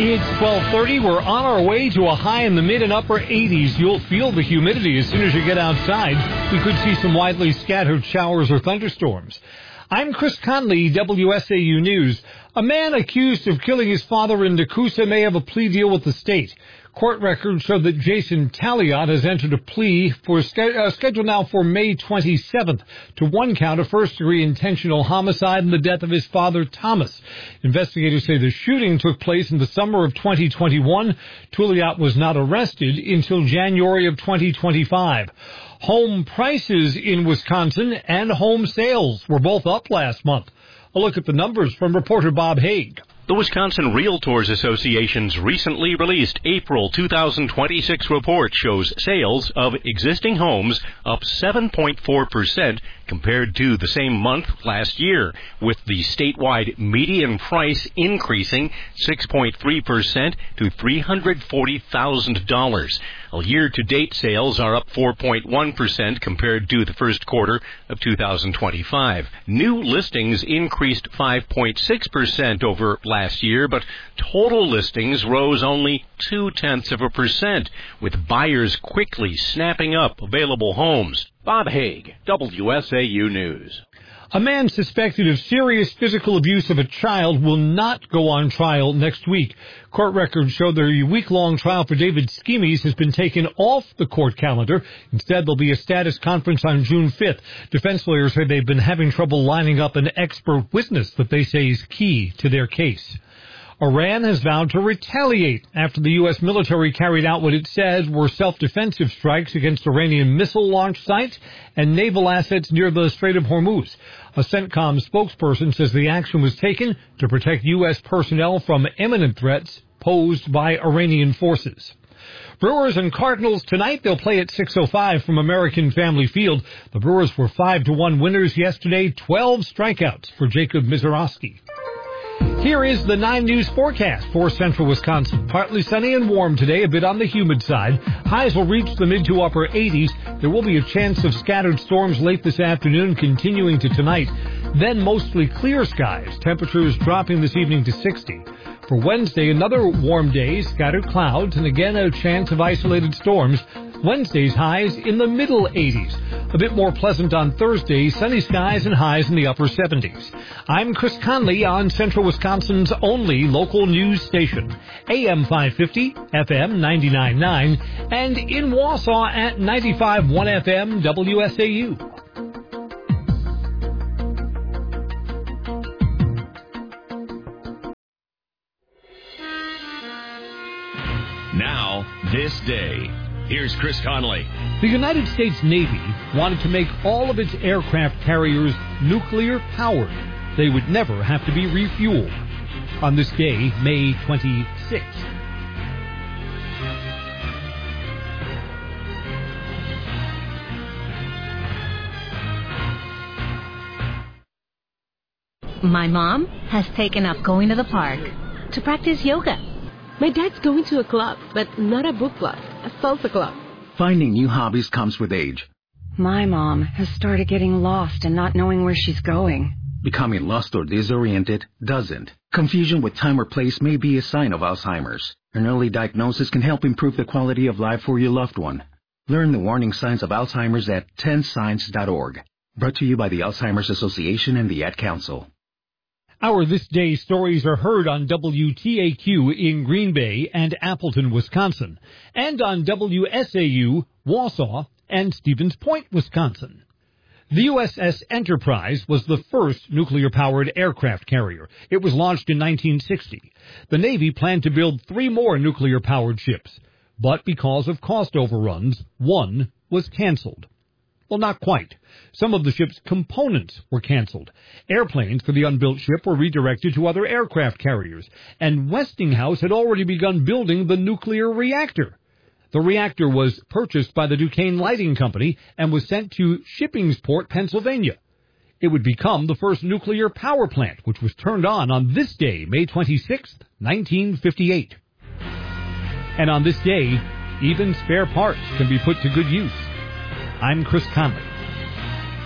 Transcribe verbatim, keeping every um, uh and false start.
It's twelve thirty. We're on our way to a high in the mid and upper eighties. You'll feel the humidity as soon as you get outside. We could see some widely scattered showers or thunderstorms. I'm Chris Conley, W S A U News. A man accused of killing his father in Nakusa may have a plea deal with the state. Court records show that Jason Taliot has entered a plea for uh, scheduled now for May twenty-seventh to one count of first-degree intentional homicide in the death of his father, Thomas. Investigators say the shooting took place in the summer of twenty twenty-one. Taliot was not arrested until January of twenty twenty-five. Home prices in Wisconsin and home sales were both up last month. A look at the numbers from reporter Bob Haig. The Wisconsin Realtors Association's recently released April two thousand twenty-six report shows sales of existing homes up seven point four percent compared to the same month last year, with the statewide median price increasing six point three percent to three hundred forty thousand dollars. Year-to-date sales are up four point one percent compared to the first quarter of two thousand twenty-five. New listings increased five point six percent over last year, but total listings rose only two-tenths of a percent, with buyers quickly snapping up available homes. Bob Haig, W S A U News. A man suspected of serious physical abuse of a child will not go on trial next week. Court records show the week-long trial for David Schemes has been taken off the court calendar. Instead, there'll be a status conference on June fifth. Defense lawyers say they've been having trouble lining up an expert witness that they say is key to their case. Iran has vowed to retaliate after the U S military carried out what it says were self-defensive strikes against Iranian missile launch sites and naval assets near the Strait of Hormuz. A CENTCOM spokesperson says the action was taken to protect U S personnel from imminent threats posed by Iranian forces. Brewers and Cardinals tonight. They'll play at six oh five from American Family Field. The Brewers were five to one winners yesterday, twelve strikeouts for Jacob Mizorowski. Here is the nine News forecast for central Wisconsin. Partly sunny and warm today, a bit on the humid side. Highs will reach the mid to upper eighties. There will be a chance of scattered storms late this afternoon, continuing to tonight. Then mostly clear skies. Temperatures dropping this evening to sixty. For Wednesday, another warm day, scattered clouds, and again a chance of isolated storms. Wednesday's highs in the middle eighties. A bit more pleasant on Thursday, sunny skies and highs in the upper seventies. I'm Chris Conley on Central Wisconsin's only local news station, A M five fifty, F M ninety-nine point nine, and in Wausau at ninety-five point one F M W S A U. Now, this day. Here's Chris Conley. The United States Navy wanted to make all of its aircraft carriers nuclear-powered. They would never have to be refueled. On this day, May twenty-sixth. My mom has taken up going to the park to practice yoga. My dad's going to a club, but not a book club, a salsa club. Finding new hobbies comes with age. My mom has started getting lost and not knowing where she's going. Becoming lost or disoriented doesn't. Confusion with time or place may be a sign of Alzheimer's. An early diagnosis can help improve the quality of life for your loved one. Learn the warning signs of Alzheimer's at ten signs dot org. Brought to you by the Alzheimer's Association and the Ad Council. Our This Day stories are heard on W T A Q in Green Bay and Appleton, Wisconsin, and on W S A U, Wausau, and Stevens Point, Wisconsin. The U S S Enterprise was the first nuclear-powered aircraft carrier. It was launched in nineteen sixty. The Navy planned to build three more nuclear-powered ships, but because of cost overruns, one was canceled. Well, not quite. Some of the ship's components were canceled. Airplanes for the unbuilt ship were redirected to other aircraft carriers, and Westinghouse had already begun building the nuclear reactor. The reactor was purchased by the Duquesne Lighting Company and was sent to Shippingsport, Pennsylvania. It would become the first nuclear power plant, which was turned on on this day, May twenty-sixth, nineteen fifty-eight. And on this day, even spare parts can be put to good use. I'm Chris Conley.